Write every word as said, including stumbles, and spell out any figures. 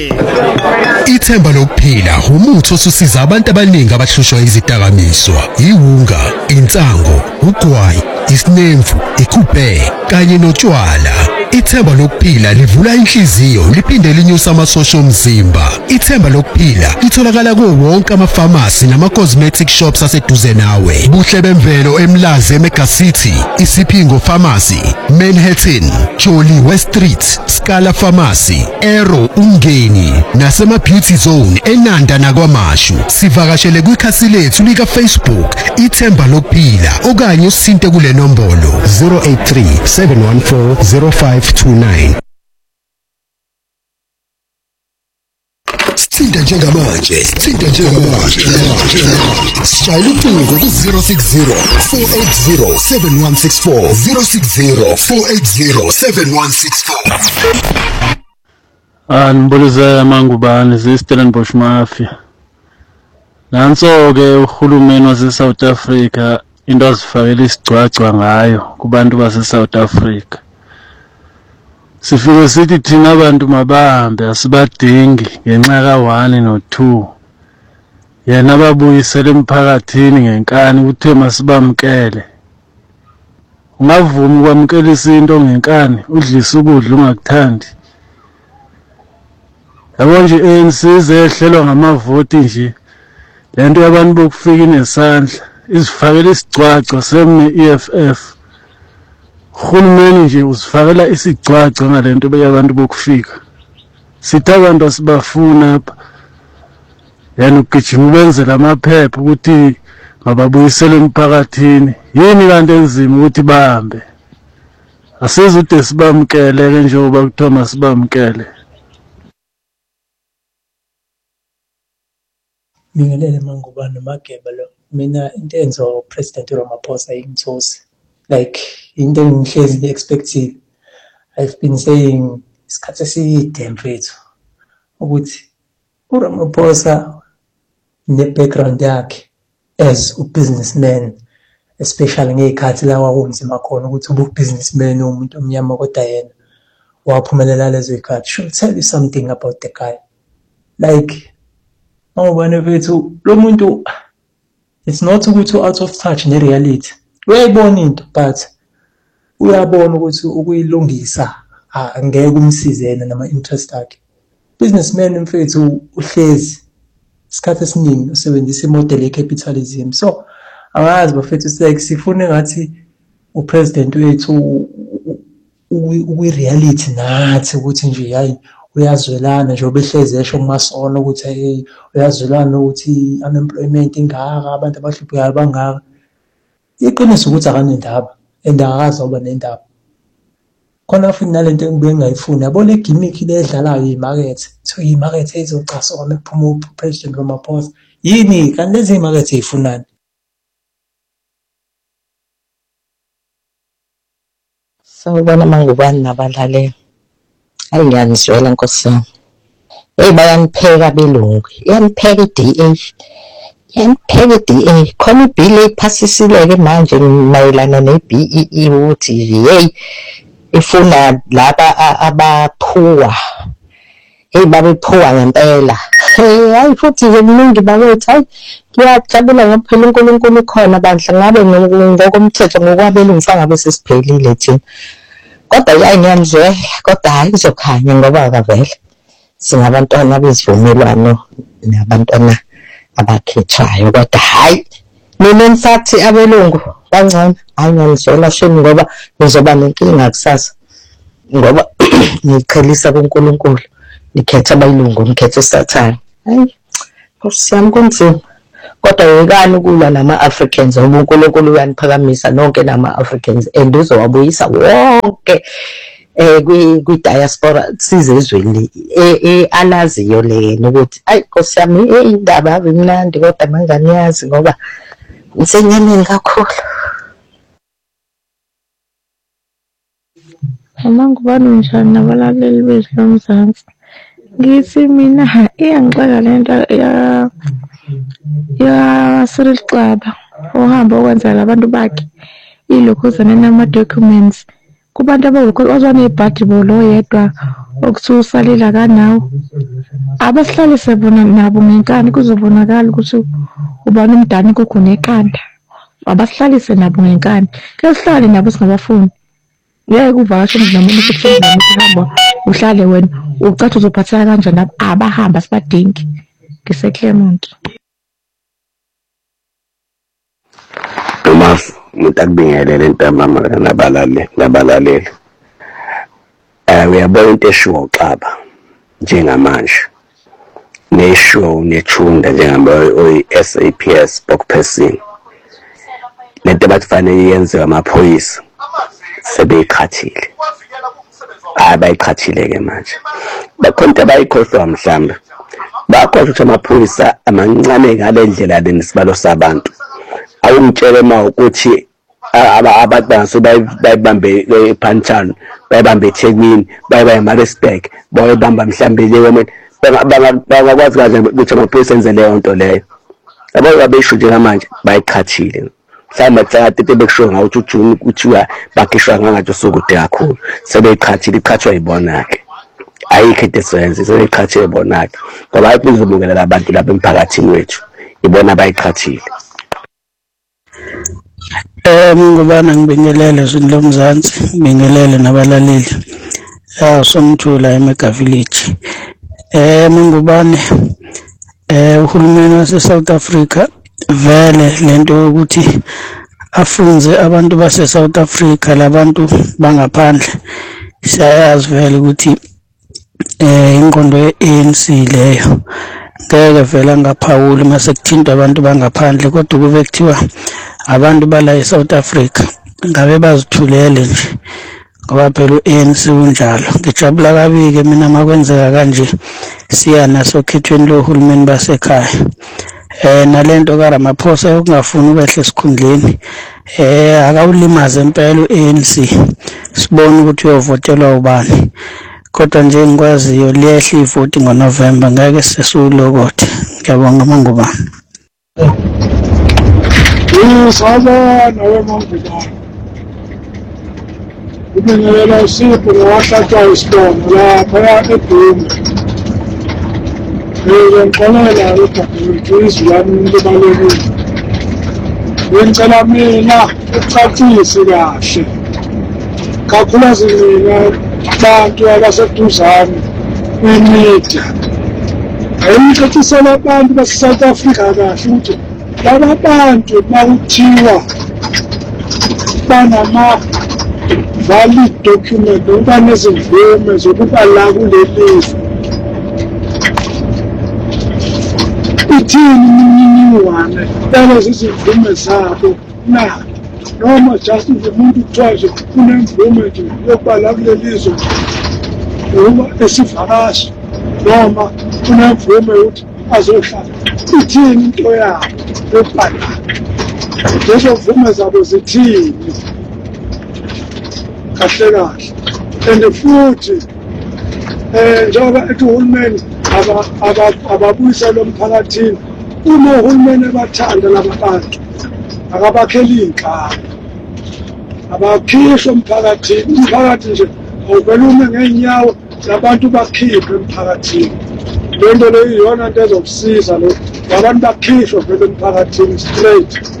Ithemba lokuphila umuthi osusiza abantu abaningi abahlushwa izidakamizwa, iwunga, insango, ugwayi, isinemfu, ikhuphe kanye notshwala. Ithemba lokuphila livula inhliziyo liphinde linyusa amasosha omzimba. Ithemba lokuphila litholakala kuwo wonke amafamasi nama-cosmetic shops aseduze nawe. Buhle bemvelo eMlazi eMega City, Isipingo Pharmacy, Manhattan, Jolly West Street, Scala Pharmacy, Aero Umngeni nasema Beauty Zone eNanda nakwaMashu. Sivakashele kwikhasi lethu lika Facebook Ithemba lokuphila okanye usinte kule nombolo zero eight three, seven one four, zero five two nine. Sithinta njengamanje, sithinta njengamanje. Shayela ucingo ku zero six zero, four eight zero, seven one six four, zero six zero, four eight zero, seven one six four. Anibulisa mangubani ziStellenbosch Mafia. Nanso ke uhulumeni wase South Africa into azifakela isigcwagcwa ngayo kubantu base South Africa. Sifike sithi thina abantu mabahambe asibadingi ngenxa ka one no two. Yena babuyisela emphakathini ngenkani uthe masibamkele. Ungavumi ukwamkela izinto ngenkani udlisa ukudla ungakuthandi. Yabo nje A N C zehlelwa ngamavoti nje. Lento yabantu bokufika inesandla izifakela isigcwagcwa seme E F F. Uhulumeni nje usifakela isigcwagcwa ngalento beyabantu bokufika. Sithi abantu asibafuna apha. Yena ugijima ubenzela amaphepha ukuthi mababuyisele emphakathini. Yini kanti enzima ukuthi bahambe? Asizude sibamkele ke njengoba kuthiwa sibamkele. Bingelele mangubane mageba lo. Mina into enzo uPresident Ramaphosa ingithosi. Like into engihlezi expective. I've been saying isikhathi eside mfethu ukuthi uRamaphosa ne background yakhe as a businessman, especially ngekhathi la kwakunzima khona ukuthi ube businessman umuntu omnyama kodwa yena waphumelela lezo ikhathi. Should tell you something about the guy. Like mawubane mfethu lo muntu it's not ukuthi out of touch ne reality. Uyayibona into but uyabona ukuthi ukuyilungisa angeke umsize yena nama interest akhe. Businessman mfethu uhlezi isikhathi esiningi usebenzisa imodel ye-capitalism. So angazi bafethu like sifune ngathi upresident wethu uyi-reality nathi ukuthi nje hayi uyazwelana nje obehlezi esho kumasona ukuthi hey uyazwelana ukuthi unemployment ingaka abantu abahluphayo bangaka. Iqiniso ukuthi akanendaba endakaza oba nendaba. Khona futhi nalento engibuye ngayifuna yabo le gimmick le edlalayo imarket. So imarket ezocaswa mekuphuma uPresident Ramaphosa. Yini kanti lezi imarket ezifunani? Sawubona mangubani nabalaleli. Hayi ngiyangizwela Nkosi yami. Hey bayanipheka belungu. Yanipheka i-D A. Yanipheka i-D A. Khona ibill ephasisileke manje mayelana ne-B E E ukuthi hey ifuna laba abaphuwa. Hey babephuwa ngempela. Hey hayi futhi ngeminingi bakwethu hayi ngiyajabula ngaphela uNkulunkulu khona bandla ngabe ngokomthetho ngokwabela umfangabe sesiphelile thina. Kodwa hayi ngiyamzwela kodwa hayi izokhanya ngoba akavele singabantwana bezivumelwano nabantwana abakhethwayo kodwa hayi mina ngisathi abelungu kancane hayi ngiyamzwela shini ngoba ngizoba nenkinga kusasa ngoba ngichelisa kuNkulunkulu nikhetha abayilungu nikhetha uSathane. Hayi Nkosi yami kunzima kodwa yekani ukulwa nama-Africans ngoba uNkulunkulu uyaniphakamisa nonke nama-Africans and uzowabuyisa wonke eh kwi-diaspora size ezweni alaziyo lena ukuthi ayi Nkosi yami indaba ave mnandi kodwa manganiyazi ngoba ngisenyameni kakhulu. Mangubani njani nabalaleli bethu loMzansi. Ngithi mina iyangixaka lento ya ya Cyril Xaba ohamba okwenza labantu bakhe ilokuzana nama documents kubantu abawukozwa nebhadi bolo yedwa okususalila kanawo abasihlalise bona nabo ngenkani kuzobonakala ukuthi ubani umdani kukunekhanda abasihlalise nabo ngenkani ke sihlale nabo singabafuni ngeke uvakashe nomuntu ukuthi hamba uhlale wena ucathi uzophatheka kanjani abahamba sibadingi ngiseClermont Thomas umuntu akubingelele ntambama nabalale nabalaleli eh uyabona into eshiwo xaba njengamanje neshow nethunda njengamba oyi S A P S spokesperson lento abafanele yenze amaphoyisa sebeyikhathile abayikhathile ke manje bakhonta bayikhohlwa mhlamba bakhohlwa ukuthi amaphoyisa amancane ngale ndlela lenisibalo sabantu awumtshele ma ukuthi abantu bayibambe ePanchano bayibambe eThekwini bayibambe eMaritzburg bayibamba mhlambe leyo bangakwazi kahle ukuthi amaphoyisa enze leyo nto leyo yabo abesho nje manje bayikhathile mhlawumbe tsatete bekusho ngawuthi uJune kuthiwa bakhishwa ngangathi sokude kakhulu sebeyikhathile ikhathwa yibona ke ayikho into esenze sebeyikhathile yibona ke ngoba ayizobungelela abantu lapha emphakathini wethu ibona bayikhathile. Eh ngubana ngibingelele zindlo mzansi ngibingelele nabalaleli eh somthula eMega Village eh ngubane eh uhulumeni wase South Africa vele lento ukuthi afunze abantu base South Africa labantu bangaphandle siyazi vele ukuthi eh inqondo ye-A N C leyo ngeke vele ngaphawula mase kuthinta abantu bangaphandle kodwa kube kuthiwa abantu bala eSouth Africa ngabe bazithulele nje ngoba phela u-A N C unjalo ngijabula kabike mina makwenzeka kanje siya naso khethweni lohulumeni basekhaya eh nalento kaRamaphosa yokungafuni ukwehle esikhundleni eh akawulimaze impela u-A N C sibone ukuthi uyovotelwa ubani kodwa nje ngikwaziyo liyehle ivoti ngoNovember ngeke sesulokothe ngiyabonga mangubani. Isaba nawe mangubani ubingelela isipho lawahlatshwa isibongo lapha eDuma eh ngixolela ukuthi izilwane libalekile ngicela mina ucacise kahle kakhulukazi mina abantu abaseduzane kwemedia ayimcacisela abantu base-South Africa kahle ukuthi laba bantu bakuthiwa banama valid document ukuba nezimvume zokuba la kuleli ithini imininingwane yalezi zimvume zabo na noma just umuntu kuthiwa nje kunemvume nje yokuba la kuleli zwe noma esivakashi noma kunemvume yokuthi azohlala ithini into yabo yokubhala lezo mvume zabo zithini kahle kahle and futhi eh njengoba ethi uhulumeni ababuyisa lo mphakathini uma uhulumeni ebathanda laba bantu akabakheli inhlaka abakhishwa emphakathini umphakathi nje awuvele ume ngeenyawo labantu bakhiphe emphakathini lento leyo iyona into ezokusiza lo abantu bakhishwa vele emphakathini straight